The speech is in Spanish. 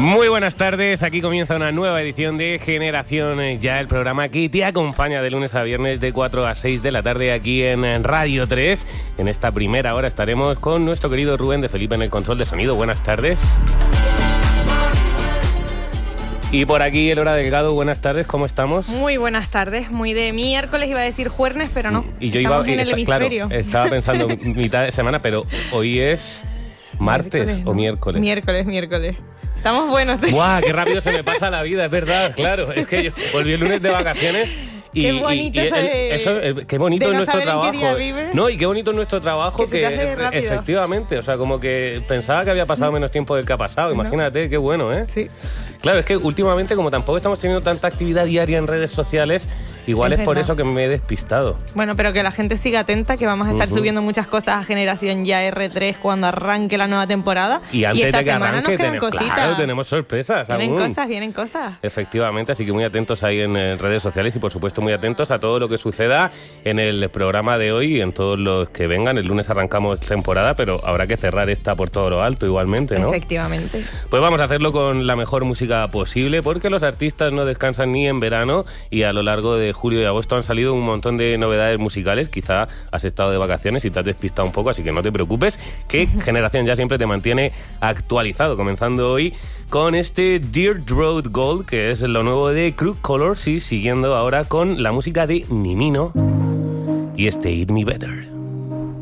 Muy buenas tardes, aquí comienza una nueva edición de Generación Ya, el programa que te acompaña de lunes a viernes de 4 a 6 de la tarde aquí en Radio 3. En esta primera hora estaremos con nuestro querido Rubén de Felipe en el control de sonido. Buenas tardes. Y por aquí Elora Delgado, buenas tardes, ¿cómo estamos? Muy buenas tardes, muy de miércoles, iba a decir jueves, pero no. Y yo estamos en el hemisferio. Claro, estaba pensando mitad de semana, pero hoy es martes o miércoles. Miércoles. Estamos buenos. ¡Guau! ¡Qué rápido se me pasa la vida! Es verdad, claro. Es que yo volví el lunes de vacaciones. Qué bonito qué bonito es nuestro trabajo. No, y qué bonito es nuestro trabajo que efectivamente, o sea, como que pensaba que había pasado menos tiempo del que ha pasado. Imagínate, qué bueno, ¿eh? Sí. Claro, es que últimamente, como tampoco estamos teniendo tanta actividad diaria en redes sociales, igual es por eso que me he despistado. Bueno, pero que la gente siga atenta, que vamos a estar subiendo muchas cosas a Generación Ya R3 cuando arranque la nueva temporada. Y antes esta de que semana arranque, nos quedan cositas. Claro, tenemos sorpresas. Vienen cosas. Efectivamente, así que muy atentos ahí en redes sociales y por supuesto muy atentos a todo lo que suceda en el programa de hoy y en todos los que vengan. El lunes arrancamos temporada, pero habrá que cerrar esta por todo lo alto igualmente, ¿no? Efectivamente. Pues vamos a hacerlo con la mejor música posible, porque los artistas no descansan ni en verano y a lo largo de julio y agosto han salido un montón de novedades musicales. Quizá has estado de vacaciones y te has despistado un poco, así que no te preocupes, que Generación Ya siempre te mantiene actualizado, comenzando hoy con este Dirt Road Gold, que es lo nuevo de Crooked Colors, y siguiendo ahora con la música de Nimino y este Eat Me Better.